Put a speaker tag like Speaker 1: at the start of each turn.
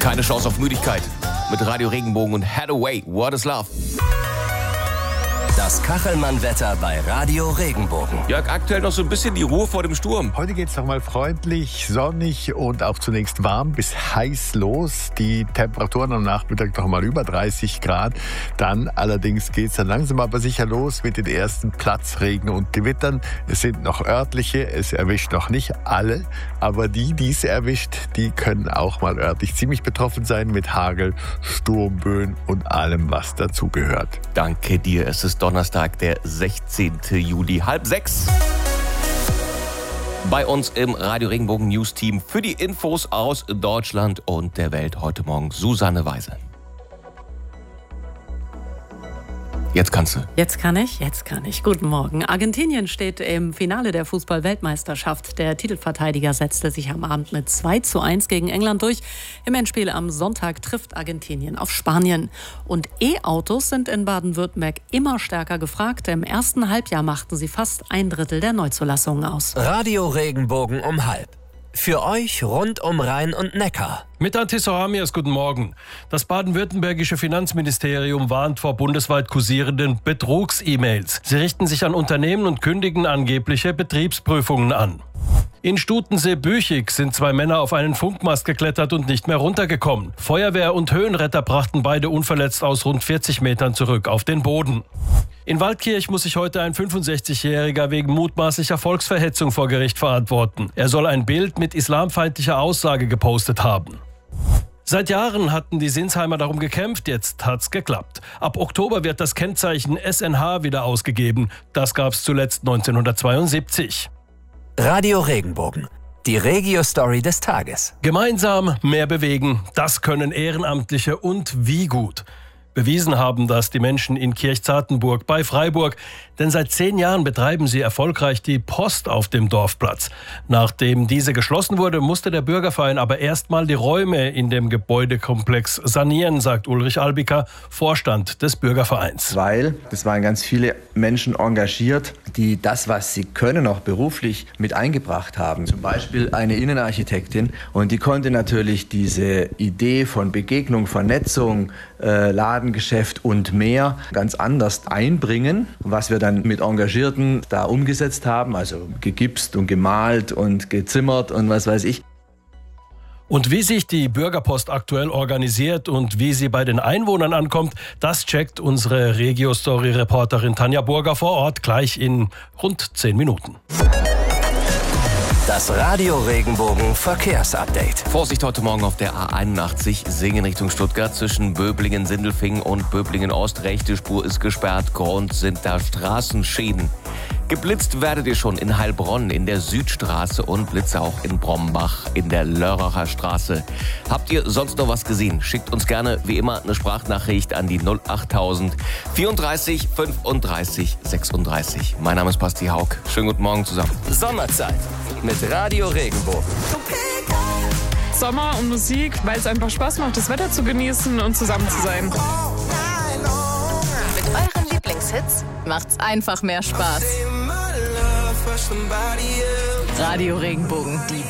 Speaker 1: Keine Chance auf Müdigkeit. Mit Radio Regenbogen und Hathaway, What is Love?
Speaker 2: Das Kachelmann-Wetter bei Radio Regenbogen.
Speaker 1: Jörg, aktuell noch so ein bisschen die Ruhe vor dem Sturm.
Speaker 3: Heute geht es nochmal freundlich, sonnig und auch zunächst warm bis heiß los. Die Temperaturen am Nachmittag noch mal über 30 Grad. Dann allerdings geht es dann langsam aber sicher los mit den ersten Platzregen und Gewittern. Es sind noch örtliche, es erwischt noch nicht alle. Aber die es erwischt, die können auch mal örtlich ziemlich betroffen sein mit Hagel, Sturmböen und allem, was dazugehört.
Speaker 1: Danke dir, es ist Donnerstag, der 16. Juli, 5:30. Bei uns im Radio Regenbogen News Team für die Infos aus Deutschland und der Welt heute Morgen Susanne Weise. Jetzt kannst du.
Speaker 4: Jetzt kann ich. Guten Morgen. Argentinien steht im Finale der Fußball-Weltmeisterschaft. Der Titelverteidiger setzte sich am Abend mit 2:1 gegen England durch. Im Endspiel am Sonntag trifft Argentinien auf Spanien. Und E-Autos sind in Baden-Württemberg immer stärker gefragt. Im ersten Halbjahr machten sie fast 1/3 der Neuzulassungen aus.
Speaker 2: Radio Regenbogen um 5. Für euch rund um Rhein und Neckar.
Speaker 5: Mit Antis Horamias, guten Morgen. Das baden-württembergische Finanzministerium warnt vor bundesweit kursierenden Betrugs-E-Mails. Sie richten sich an Unternehmen und kündigen angebliche Betriebsprüfungen an. In Stutensee-Büchig sind 2 Männer auf einen Funkmast geklettert und nicht mehr runtergekommen. Feuerwehr und Höhenretter brachten beide unverletzt aus rund 40 Metern zurück auf den Boden. In Waldkirch muss sich heute ein 65-Jähriger wegen mutmaßlicher Volksverhetzung vor Gericht verantworten. Er soll ein Bild mit islamfeindlicher Aussage gepostet haben. Seit Jahren hatten die Sinsheimer darum gekämpft, jetzt hat's geklappt. Ab Oktober wird das Kennzeichen SNH wieder ausgegeben. Das gab's zuletzt 1972.
Speaker 2: Radio Regenbogen. Die Regio-Story des Tages.
Speaker 5: Gemeinsam mehr bewegen, das können Ehrenamtliche und wie gut. Bewiesen haben das die Menschen in Kirchzartenburg bei Freiburg, denn seit 10 Jahren betreiben sie erfolgreich die Post auf dem Dorfplatz. Nachdem diese geschlossen wurde, musste der Bürgerverein aber erstmal die Räume in dem Gebäudekomplex sanieren, sagt Ulrich Albiker, Vorstand des Bürgervereins.
Speaker 6: Weil es waren ganz viele Menschen engagiert, die das, was sie können, auch beruflich mit eingebracht haben. Zum Beispiel eine Innenarchitektin, und die konnte natürlich diese Idee von Begegnung, Vernetzung, Ladengeschäft und mehr ganz anders einbringen, was wir dann mit Engagierten da umgesetzt haben, also gegipst und gemalt und gezimmert und was weiß ich.
Speaker 5: Und wie sich die Bürgerpost aktuell organisiert und wie sie bei den Einwohnern ankommt, das checkt unsere Regio-Story-Reporterin Tanja Burger vor Ort gleich in rund 10 Minuten.
Speaker 2: Das Radio Regenbogen Verkehrsupdate.
Speaker 1: Vorsicht heute Morgen auf der A81, Singen Richtung Stuttgart zwischen Böblingen, Sindelfingen und Böblingen Ost. Rechte Spur ist gesperrt, Grund sind da Straßenschäden. Geblitzt werdet ihr schon in Heilbronn in der Südstraße und Blitze auch in Brombach in der Lörracher Straße. Habt ihr sonst noch was gesehen? Schickt uns gerne wie immer eine Sprachnachricht an die 08000 34 35 36. Mein Name ist Basti Haug. Schönen guten Morgen zusammen.
Speaker 2: Sommerzeit mit Radio Regenbogen.
Speaker 7: Sommer und Musik, weil es einfach Spaß macht, das Wetter zu genießen und zusammen zu sein.
Speaker 8: Mit euren Lieblingshits macht's einfach mehr Spaß. Radio Regenbogen, die